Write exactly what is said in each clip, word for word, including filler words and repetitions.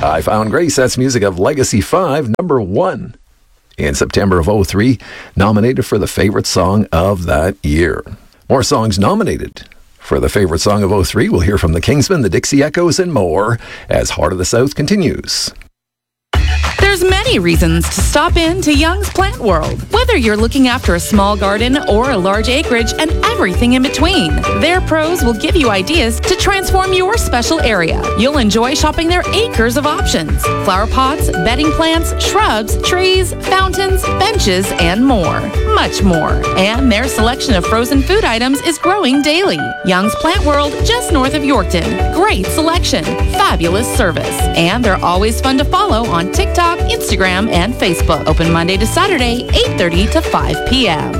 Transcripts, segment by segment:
I Found Grace, that's music of Legacy five, number one. In September of oh three, nominated for the favorite song of that year. More songs nominated for the favorite song of oh three. We'll hear from the Kingsmen, the Dixie Echoes, and more as Heart of the South continues. There's many reasons to stop in to Young's Plant World. Whether you're looking after a small garden or a large acreage and everything in between, their pros will give you ideas to transform your special area. You'll enjoy shopping their acres of options: flower pots, bedding plants, shrubs, trees, fountains, benches, and more. Much more. And their selection of frozen food items is growing daily. Young's Plant World, just north of Yorkton. Great selection, fabulous service, and they're always fun to follow on TikTok, Instagram, and Facebook. Open Monday to Saturday, eight thirty to five p.m.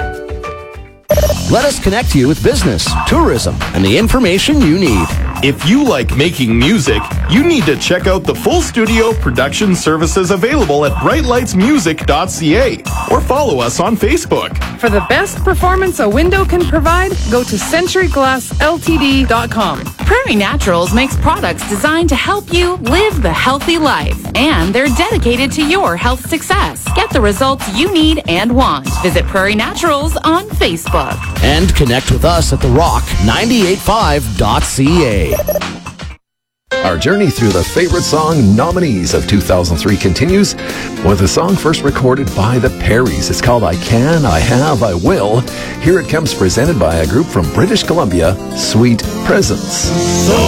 Let us connect you with business, tourism, and the information you need. If you like making music, you need to check out the full studio production services available at bright lights music dot c a or follow us on Facebook. For the best performance a window can provide, go to century glass l t d dot com. Prairie Naturals makes products designed to help you live the healthy life, and they're dedicated to your health success. Get the results you need and want. Visit Prairie Naturals on Facebook. And connect with us at the rock ninety-eight point five dot c a. Our journey through the favorite song nominees of two thousand three continues with a song first recorded by the Perrys. It's called I Can, I Have, I Will. Here it comes presented by a group from British Columbia, Sweet Presence. So